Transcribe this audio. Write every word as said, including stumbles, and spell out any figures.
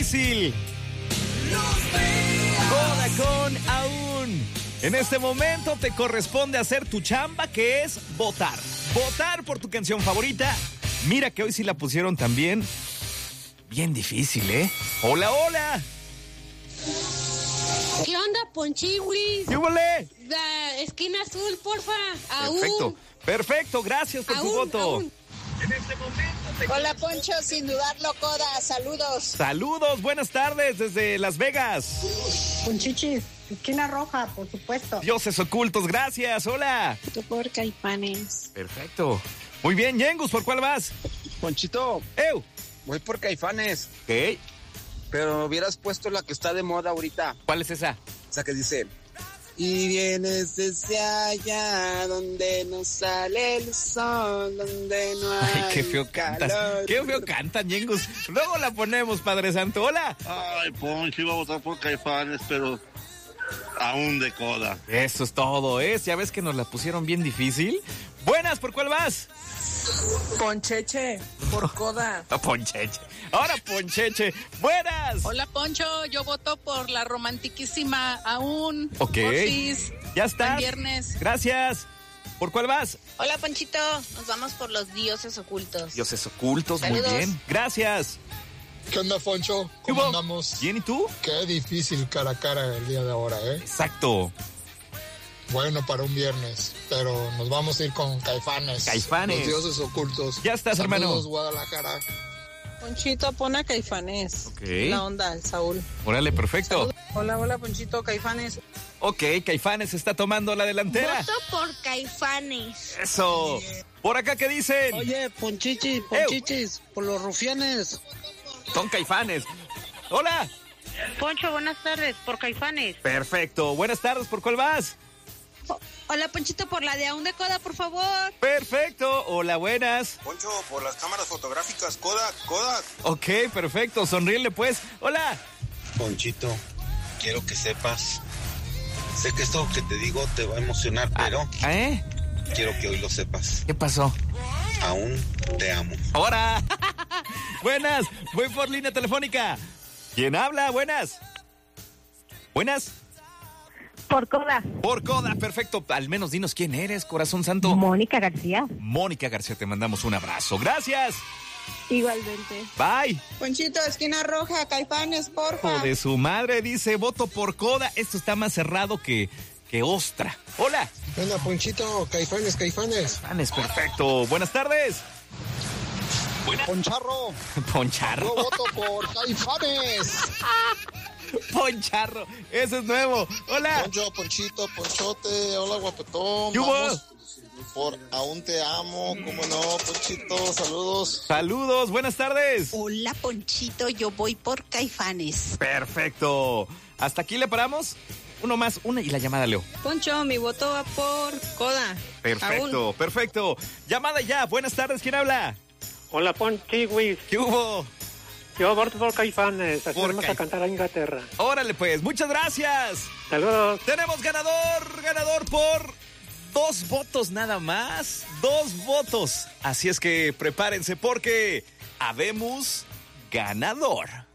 difícil. Coda con Aún. En este momento te corresponde hacer tu chamba, que es votar. Votar por tu canción favorita. Mira que hoy sí la pusieron también bien difícil, ¿eh? ¡Hola, hola! ¿Qué onda, Ponchiwis? ¡Yúbole! La esquina azul, porfa. Aún. Perfecto, perfecto, gracias por aún, tu voto. Aún. En este momento te... Hola, Poncho, sin dudarlo, Coda, saludos. Saludos, buenas tardes desde Las Vegas. Ponchichis, esquina roja, por supuesto. Dioses ocultos, gracias, hola. Tú por Caifanes. Perfecto. Muy bien, Yengus, ¿por cuál vas? Ponchito, ¡Eu! voy por Caifanes, ¿Qué? pero hubieras puesto la que está de moda ahorita. ¿Cuál es esa? O sea, que dice... Y vienes desde allá donde no sale el sol, donde no hay Ay, qué feo cantas. calor. Qué feo cantan, Yengus. Luego la ponemos, Padre Santo. Hola. Ay, Poncho, iba a votar por Caifanes, pero aún de Coda. Eso es todo, ¿eh? Ya ves que nos la pusieron bien difícil. Buenas, ¿por cuál vas? Poncheche, por Coda. A Poncheche. Ahora Poncheche. Buenas. Hola, Poncho, yo voto por la romantiquísima Aún. Ok. Porfis. Ya está. El viernes. Gracias. ¿Por cuál vas? Hola, Ponchito, nos vamos por los dioses ocultos. Dioses ocultos, Saludos. muy bien. Gracias. ¿Qué onda, Poncho? ¿Qué ¿Cómo hubo? andamos? ¿Bien y tú? Qué difícil cara a cara el día de ahora, ¿eh? Exacto. Bueno, para un viernes, pero nos vamos a ir con Caifanes. Caifanes. Los dioses ocultos. Ya estás, Saludos, hermano. Guadalajara. Ponchito, pon a Caifanes. Ok. La onda, el Saúl. Órale, perfecto. Hola, hola, Ponchito, Caifanes. Ok, Caifanes está tomando la delantera. Voto por Caifanes. Eso. Por acá, ¿qué dicen? Oye, Ponchichis, Ponchichis, por los rufianes. Son Caifanes. Hola. Poncho, buenas tardes, por Caifanes. Perfecto. Buenas tardes, ¿por cuál vas? Hola, Ponchito, por la de Aún de Coda, por favor. Perfecto. Hola, buenas. Poncho, por las cámaras fotográficas, Kodak, Kodak. Ok, perfecto. Sonríele, pues. Hola. Ponchito, quiero que sepas. Sé que esto que te digo te va a emocionar, pero ¿Eh? quiero que hoy lo sepas. ¿Qué pasó? Aún te amo. ¡Ahora! Buenas. Voy por línea telefónica. ¿Quién habla? Buenas. Buenas. Por Coda. Por Coda, perfecto. Al menos dinos quién eres, corazón santo. Mónica García. Mónica García, te mandamos un abrazo. Gracias. Igualmente. Bye. Ponchito, esquina roja, Caifanes, porfa. Hijo de su madre, dice, voto por Coda. Esto está más cerrado que, que ostra. Hola. Venga, Ponchito, Caifanes, Caifanes. Caifanes, perfecto. Buenas tardes. Poncharro. Poncharro. Yo voto por Caifanes. Poncharro. Eso es nuevo. Hola. Poncho, Ponchito, Ponchote, hola, guapetón. ¿Qué hubo? Vamos por Aún te amo, cómo no, Ponchito, saludos. Saludos, buenas tardes. Hola, Ponchito, yo voy por Caifanes. Perfecto. ¿Hasta aquí le paramos? Uno más, una y la llamada, Leo. Poncho, mi voto va por Coda. Perfecto, Aún. perfecto. Llamada ya, buenas tardes, ¿quién habla? Hola, Ponchiwis. ¿Qué hubo? Yo voto por Caifanes. Así Por vamos Caif- a cantar a Inglaterra. Órale pues, muchas gracias. Saludos. Tenemos ganador, ganador por dos votos nada más. Dos votos. Así es que prepárense porque habemos ganador.